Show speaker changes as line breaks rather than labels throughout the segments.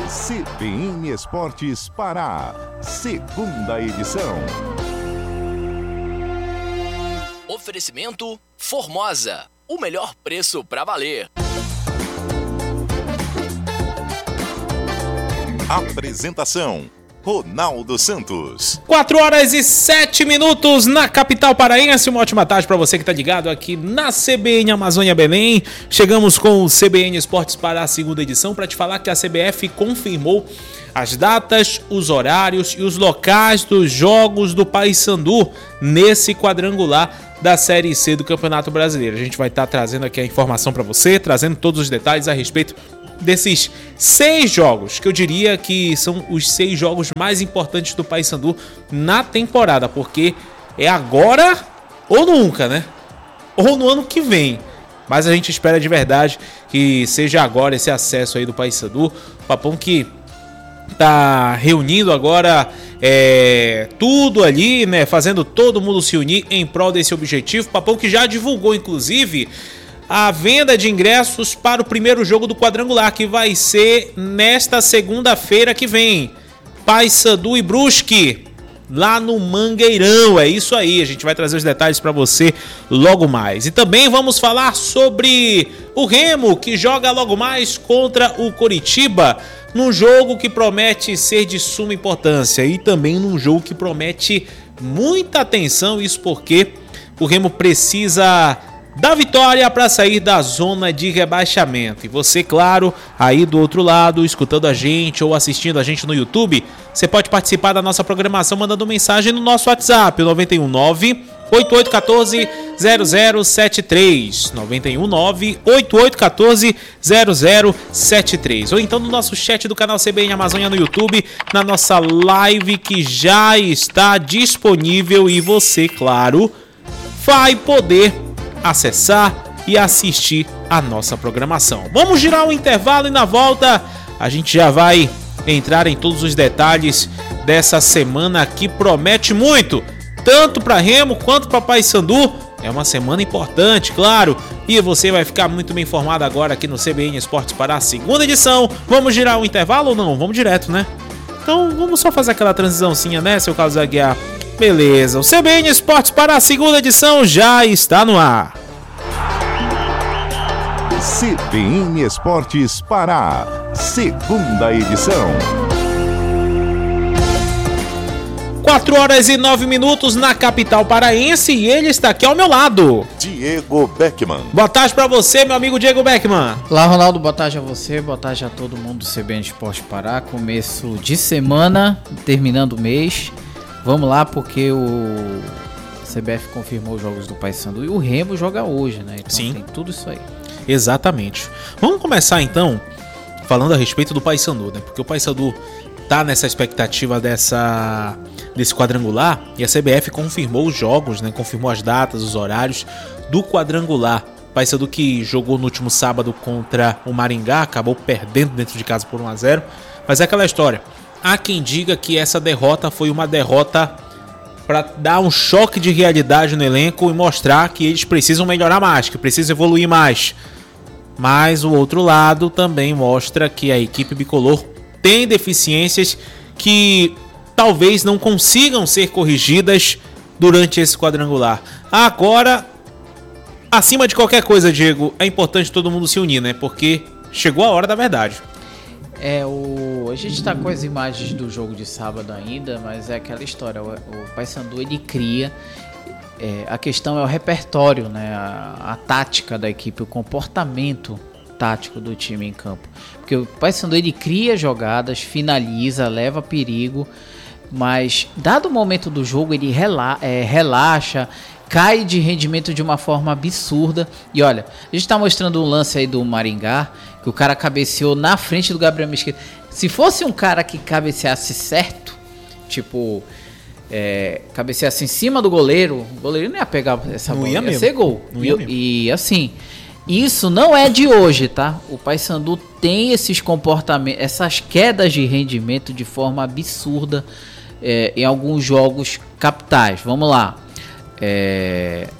CBN Esportes Pará, segunda edição.
Oferecimento Formosa, o melhor preço pra valer.
Apresentação: Ronaldo Santos.
4h07 na capital paraense. Uma ótima tarde para você que está ligado aqui na CBN Amazônia Belém. Chegamos com o CBN Esportes para a segunda edição para te falar que a CBF confirmou as datas, os horários e os locais dos jogos do Paysandu nesse quadrangular da Série C do Campeonato Brasileiro. A gente vai estar trazendo aqui a informação para você, trazendo todos os detalhes a respeito desses 6 jogos, que eu diria que são os 6 jogos mais importantes do Paysandu na temporada, porque é agora ou nunca, né? Ou no ano que vem. Mas a gente espera de verdade que seja agora esse acesso aí do Paysandu. O Papão que tá reunindo agora tudo ali, né? Fazendo todo mundo se unir em prol desse objetivo. O Papão que já divulgou, inclusive, a venda de ingressos para o primeiro jogo do quadrangular, que vai ser nesta segunda-feira que vem. Paysandu e Brusque, lá no Mangueirão. É isso aí, a gente vai trazer os detalhes para você logo mais. E também vamos falar sobre o Remo, que joga logo mais contra o Coritiba, num jogo que promete ser de suma importância e também num jogo que promete muita atenção. Isso porque o Remo precisa da vitória para sair da zona de rebaixamento. E você, claro, aí do outro lado, escutando a gente ou assistindo a gente no YouTube, você pode participar da nossa programação mandando mensagem no nosso WhatsApp, 919-8814-0073, 919-8814-0073, ou então no nosso chat do canal CBN Amazônia no YouTube, na nossa live que já está disponível e você, claro, vai poder acessar e assistir a nossa programação. Vamos girar um intervalo e na volta a gente já vai entrar em todos os detalhes dessa semana que promete muito, tanto para Remo quanto para Paysandu. É uma semana importante, claro, e você vai ficar muito bem informado agora aqui no CBN Esportes para a segunda edição. Vamos girar um intervalo ou não? Vamos direto, né? Então vamos só fazer aquela transiçãozinha, né, seu Carlos Aguiar? Beleza, o CBN Esportes para a segunda edição já está no ar.
CBN Esportes Pará, segunda edição.
4h09 na capital paraense e ele está aqui ao meu lado.
Diego Beckman.
Boa tarde para você, meu amigo Diego Beckman.
Olá, Ronaldo, boa tarde a você, boa tarde a todo mundo do CBN Esportes Pará. Começo de semana, terminando o mês. Vamos lá, porque o CBF confirmou os jogos do Paysandu e o Remo joga hoje, né? Então
sim,
tem tudo isso aí.
Exatamente. Vamos começar então falando a respeito do Paysandu, né? Porque o Paysandu tá nessa expectativa desse quadrangular e a CBF confirmou os jogos, né? Confirmou as datas, os horários do quadrangular. O Paysandu que jogou no último sábado contra o Maringá, acabou perdendo dentro de casa por 1-0, mas é aquela história. Há quem diga que essa derrota foi uma derrota para dar um choque de realidade no elenco e mostrar que eles precisam melhorar mais, que precisam evoluir mais. Mas o outro lado também mostra que a equipe bicolor tem deficiências que talvez não consigam ser corrigidas durante esse quadrangular. Agora, acima de qualquer coisa, Diego, é importante todo mundo se unir, né? Porque chegou a hora da verdade.
A gente tá com as imagens do jogo de sábado ainda, mas é aquela história, o Paysandu ele cria, a questão é o repertório, né? A tática da equipe, o comportamento tático do time em campo, porque o Paysandu ele cria jogadas, finaliza, leva perigo, mas dado o momento do jogo ele relaxa, cai de rendimento de uma forma absurda. E olha, a gente tá mostrando um lance aí do Maringá, que o cara cabeceou na frente do Gabriel Mesquita. Se fosse um cara que cabeceasse certo, tipo, cabeceasse em cima do goleiro, o goleiro não ia pegar essa bola, ia ser gol. E assim, isso não é de hoje, tá? O Paysandu tem esses comportamentos, essas quedas de rendimento de forma absurda em alguns jogos capitais. Vamos lá.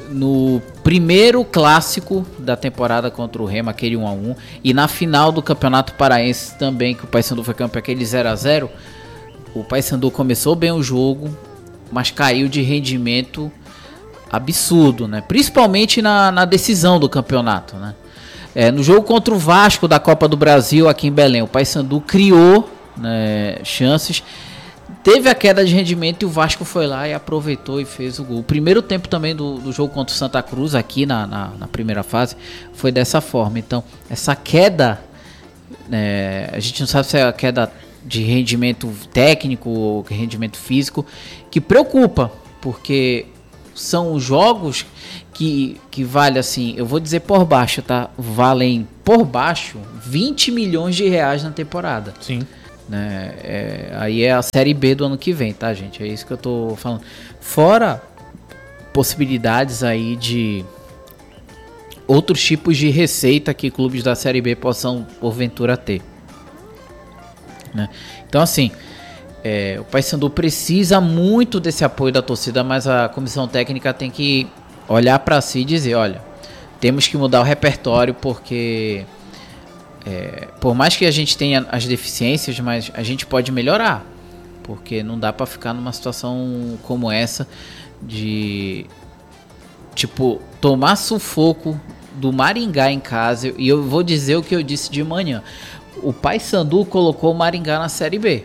no primeiro clássico da temporada contra o Remo, aquele 1-1, e na final do Campeonato Paraense também, que o Paysandu foi campeão, aquele 0-0, o Paysandu começou bem o jogo, mas caiu de rendimento absurdo, né? Principalmente na decisão do campeonato, né? No jogo contra o Vasco da Copa do Brasil aqui em Belém, o Paysandu criou, né, chances, teve a queda de rendimento e o Vasco foi lá e aproveitou e fez o gol. O primeiro tempo também do jogo contra o Santa Cruz aqui na primeira fase foi dessa forma. Então, essa queda, a gente não sabe se é a queda de rendimento técnico ou rendimento físico, que preocupa, porque são jogos que vale assim, eu vou dizer por baixo, tá? Valem por baixo 20 milhões de reais na temporada.
Sim.
Aí é a Série B do ano que vem, tá, gente? É isso que eu tô falando. Fora possibilidades aí de outros tipos de receita que clubes da Série B possam, porventura, ter. Né? Então, assim, o Paysandu precisa muito desse apoio da torcida, mas a comissão técnica tem que olhar para si e dizer, olha, temos que mudar o repertório, porque por mais que a gente tenha as deficiências, mas a gente pode melhorar, porque não dá para ficar numa situação como essa de, tipo, tomar sufoco do Maringá em casa. E eu vou dizer o que eu disse de manhã: o Paysandu colocou o Maringá na Série B,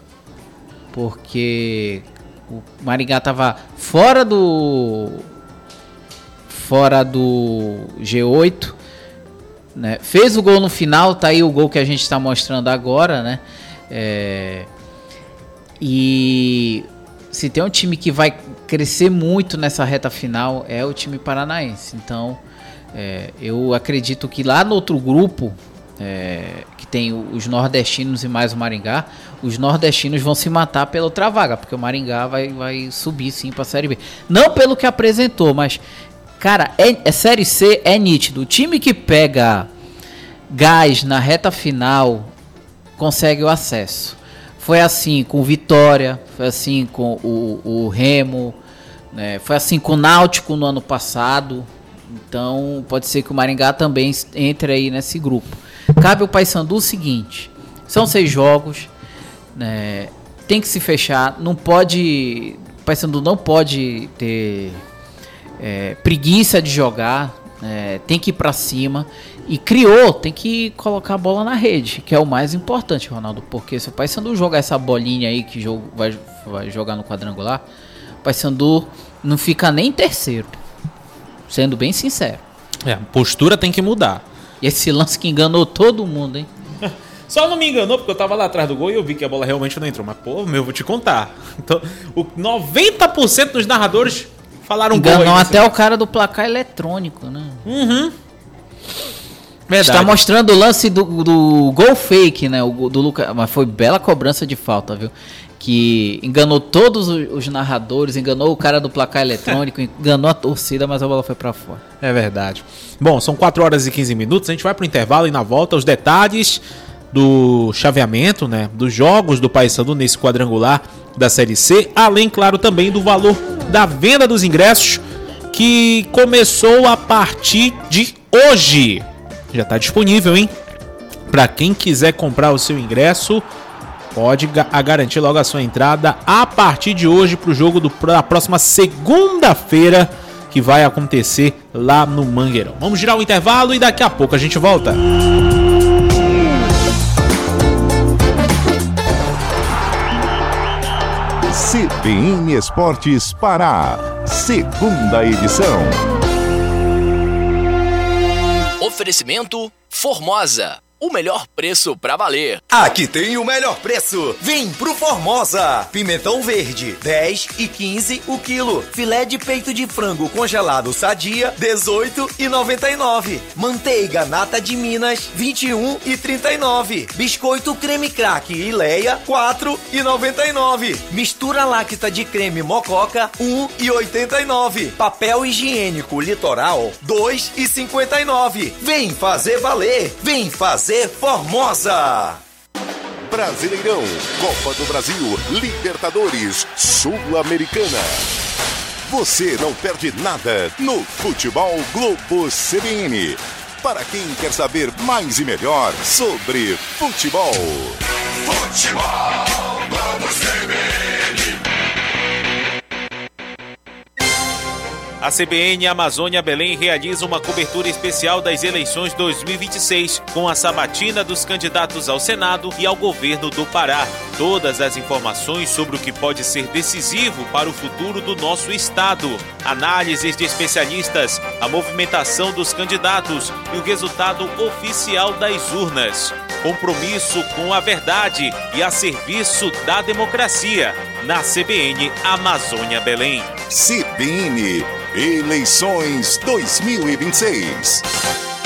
porque o Maringá estava fora do G8, né? Fez o gol no final, tá aí o gol que a gente está mostrando agora, né? E se tem um time que vai crescer muito nessa reta final, é o time paranaense. Então, eu acredito que lá no outro grupo, que tem os nordestinos e mais o Maringá, os nordestinos vão se matar pela outra vaga, porque o Maringá vai subir sim para a Série B. Não pelo que apresentou, mas, cara, Série C é nítido. O time que pega gás na reta final consegue o acesso. Foi assim com o Vitória, foi assim com o Remo, né? Foi assim com o Náutico no ano passado. Então pode ser que o Maringá também entre aí nesse grupo. Cabe ao Paysandu o seguinte: são 6 jogos, né? Tem que se fechar. Não pode, o Paysandu não pode ter preguiça de jogar, tem que ir pra cima. E tem que colocar a bola na rede, que é o mais importante, Ronaldo. Porque se o Paysandu jogar essa bolinha aí que vai jogar no quadrangular, o Paysandu não fica nem em terceiro, sendo bem sincero.
A postura tem que mudar.
E esse lance que enganou todo mundo, hein?
Só não me enganou porque eu tava lá atrás do gol e eu vi que a bola realmente não entrou. Mas, pô, eu vou te contar. Então, 90% dos narradores falaram gol.
Enganou até o cara do placar eletrônico, né?
Uhum. Verdade.
Está mostrando o lance do gol fake, né? O do Lucas, mas foi bela cobrança de falta, viu? Que enganou todos os narradores, enganou o cara do placar eletrônico, enganou a torcida, mas a bola foi pra fora.
É verdade. Bom, são 4 horas e 15 minutos, a gente vai pro intervalo e na volta os detalhes do chaveamento, né? Dos jogos do Paysandu nesse quadrangular da Série C, além, claro, também do valor da venda dos ingressos, que começou a partir de hoje. Já está disponível, hein? Para quem quiser comprar o seu ingresso, pode garantir logo a sua entrada a partir de hoje para o jogo da próxima segunda-feira, que vai acontecer lá no Mangueirão. Vamos girar o intervalo e daqui a pouco a gente volta.
CBN Esportes Pará, segunda edição.
Oferecimento Formosa, o melhor preço pra valer.
Aqui tem o melhor preço. Vem pro Formosa. Pimentão verde, 10 e 15 o quilo. Filé de peito de frango congelado Sadia, 18,99. Manteiga nata de Minas, 21,39. Biscoito creme craque e Leia, 4,99. Mistura láctea de creme Mococa, 1,89. Papel higiênico Litoral, 2,59. Vem fazer valer. Vem fazer Formosa.
Brasileirão, Copa do Brasil, Libertadores, Sul-Americana. Você não perde nada no Futebol Globo CBN. Para quem quer saber mais e melhor sobre futebol. Futebol Globo CBN.
A CBN Amazônia Belém realiza uma cobertura especial das eleições 2026, com a sabatina dos candidatos ao Senado e ao governo do Pará. Todas as informações sobre o que pode ser decisivo para o futuro do nosso estado. Análises de especialistas, a movimentação dos candidatos e o resultado oficial das urnas. Compromisso com a verdade e a serviço da democracia. Na CBN Amazônia Belém.
CBN Eleições 2026.